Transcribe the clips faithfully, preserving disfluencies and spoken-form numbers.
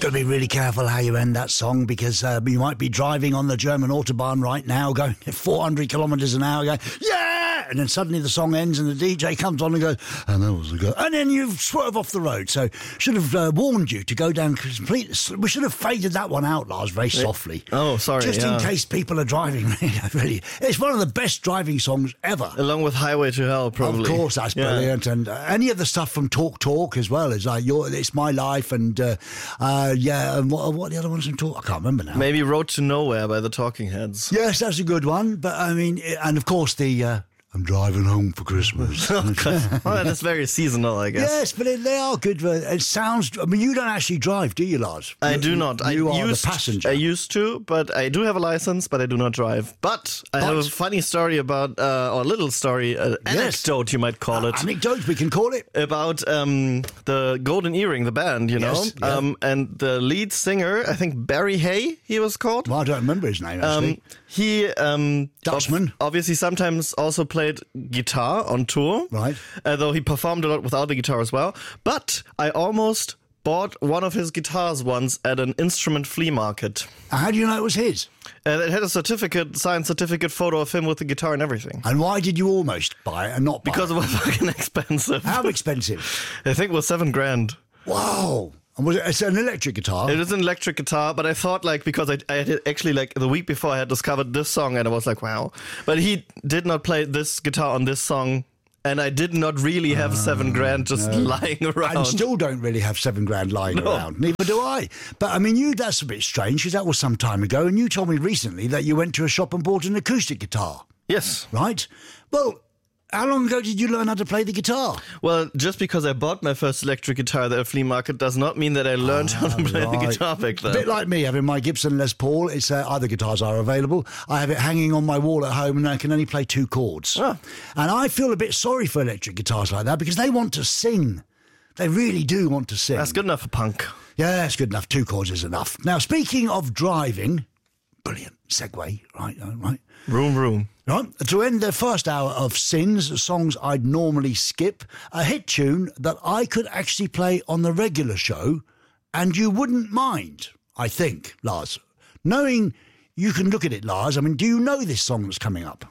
Got to be really careful how you end that song, because uh, you might be driving on the German Autobahn right now going at four hundred kilometres an hour going, yeah! And then suddenly the song ends and the D J comes on and goes, and that was a go. And then you swerve off the road. So should have uh, warned you to go down completely. We should have faded that one out, Lars, very softly. Oh, sorry. Just yeah. in case people are driving. Really, it's one of the best driving songs ever. Along with Highway to Hell, probably. Of course, that's yeah. brilliant. And uh, any of the stuff from Talk Talk as well is like your, It's My Life, and uh, uh, yeah, and what, what are the other ones from Talk? I can't remember now. Maybe Road to Nowhere by the Talking Heads. Yes, that's a good one. But I mean, and of course the. Uh, I'm driving home for Christmas. Okay. Well, that's very seasonal, I guess. Yes, but it, they are good. It sounds. I mean, you don't actually drive, do you, Lars? I you, do not. You I are used, the passenger. I used to, but I do have a license, but I do not drive. But I But- have a funny story about, uh, or a little story, uh, Yes. anecdote you might call Uh, it. anecdotes, we can call it. About um, the Golden Earring, the band, you know, Yes, yeah. um, and the lead singer, I think Barry Hay, he was called. Well, I don't remember his name, actually. Um, he um, Dutchman. ob- obviously sometimes also played guitar on tour, Right. Although he performed a lot without the guitar as well. But I almost bought one of his guitars once at an instrument flea market. How do you know it was his? And it had a certificate, signed certificate photo of him with the guitar and everything. And why did you almost buy it and not buy Because it? it was fucking expensive. How expensive? I think it was seven grand. Wow. And was it it's an electric guitar? It is an electric guitar, but I thought, like, because I, I had actually, like, the week before I had discovered this song, and I was like, wow. But he did not play this guitar on this song, and I did not really have seven grand just lying around. And still don't really have seven grand lying No. around. Neither do I. But I mean, you that's a bit strange, because that was some time ago, and you told me recently that you went to a shop and bought an acoustic guitar, Yes. right? Well, how long ago did you learn how to play the guitar? Well, just because I bought my first electric guitar at a flea market does not mean that I learned how to play the Right. guitar back A then. bit like me having my Gibson Les Paul. It's uh, other guitars are available. I have it hanging on my wall at home, and I can only play two chords. Ah. And I feel a bit sorry for electric guitars like that, because they want to sing. They really do want to sing. That's good enough for punk. Yeah, that's good enough. Two chords is enough. Now, speaking of driving, brilliant segue, right? uh, Right. Room, room. Right, to end the first hour of Sins, songs I'd normally skip, a hit tune that I could actually play on the regular show, and you wouldn't mind, I think, Lars. Knowing you can look at it, Lars, I mean, do you know this song that's coming up?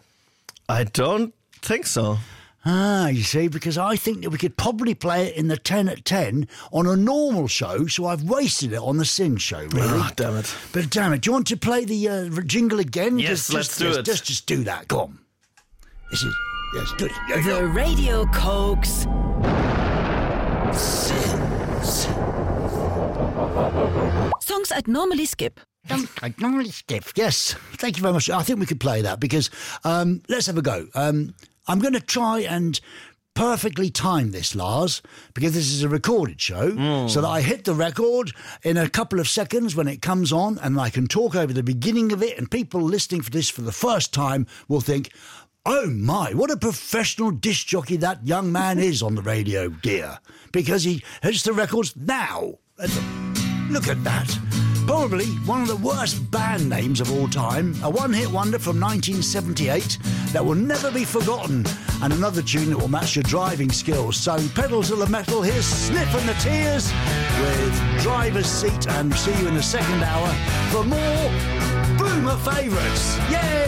I don't think so. Ah, you see, because I think that we could probably play it in the ten at ten on a normal show, so I've wasted it on the Sin show, really. Oh, damn it. But damn it, do you want to play the uh, jingle again? Yes, just, let's just, do just, it. Just, just do that, go on. This is, yes, do it. Yeah, The yeah. Radio Cokes. Sins. Songs I'd normally skip. I normally skip. Yes, thank you very much. I think we could play that, because um, let's have a go. Um, I'm going to try and perfectly time this, Lars, because this is a recorded show, so that I hit the record in a couple of seconds when it comes on, and I can talk over the beginning of it, and people listening for this for the first time will think, oh my, what a professional disc jockey that young man is on the radio, dear, because he hits the records now. And look at that. Probably one of the worst band names of all time, a one-hit wonder from nineteen seventy-eight that will never be forgotten, and another tune that will match your driving skills. So pedal to the metal, here's Sniff and the Tears with Driver's Seat, and see you in the second hour for more Boomer favourites. Yay!